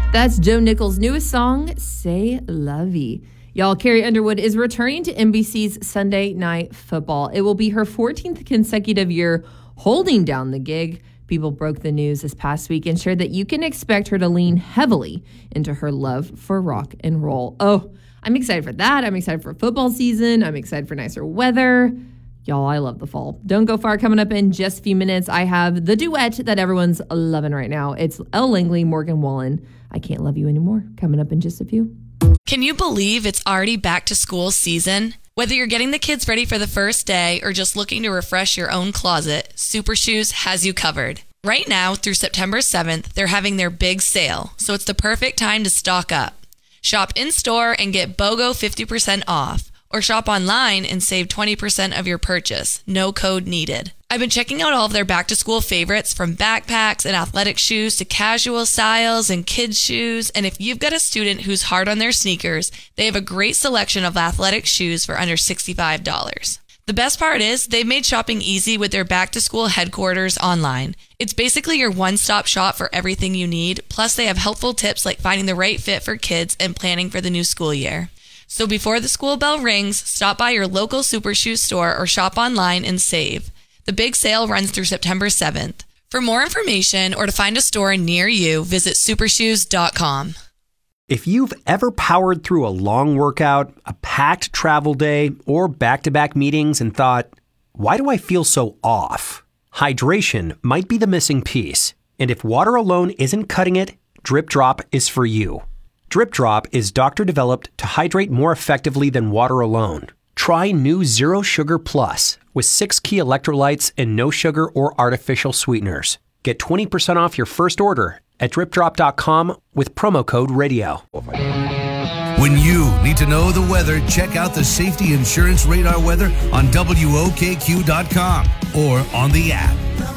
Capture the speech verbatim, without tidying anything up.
That's Joe Nichols' newest song, C'est La Vie. Y'all, Carrie Underwood is returning to N B C's Sunday Night Football. It will be her fourteenth consecutive year holding down the gig. People broke the news this past week and shared that you can expect her to lean heavily into her love for rock and roll. Oh, I'm excited for that. I'm excited for football season. I'm excited for nicer weather. Y'all, I love the fall. Don't go far. Coming up in just a few minutes, I have the duet that everyone's loving right now. It's Elle Langley, Morgan Wallen. I Can't Love You Anymore. Coming up in just a few. Can you believe it's already back to school season? Whether you're getting the kids ready for the first day or just looking to refresh your own closet, Super Shoes has you covered. Right now through September seventh, they're having their big sale, so it's the perfect time to stock up. Shop in-store and get BOGO fifty percent off, or shop online and save twenty percent of your purchase. No code needed. I've been checking out all of their back-to-school favorites, from backpacks and athletic shoes to casual styles and kids' shoes. And if you've got a student who's hard on their sneakers, they have a great selection of athletic shoes for under sixty-five dollars. The best part is they've made shopping easy with their back-to-school headquarters online. It's basically your one-stop shop for everything you need. Plus, they have helpful tips like finding the right fit for kids and planning for the new school year. So before the school bell rings, stop by your local Super Shoes store or shop online and save. The big sale runs through September seventh. For more information or to find a store near you, visit super shoes dot com. If you've ever powered through a long workout, a packed travel day, or back-to-back meetings and thought, why do I feel so off? Hydration might be the missing piece. And if water alone isn't cutting it, Drip Drop is for you. Drip Drop is doctor-developed to hydrate more effectively than water alone. Try new Zero Sugar Plus with six key electrolytes and no sugar or artificial sweeteners. Get twenty percent off your first order at drip drop dot com with promo code radio. When you need to know the weather, check out the Safety Insurance Radar weather on W O K Q dot com or on the app.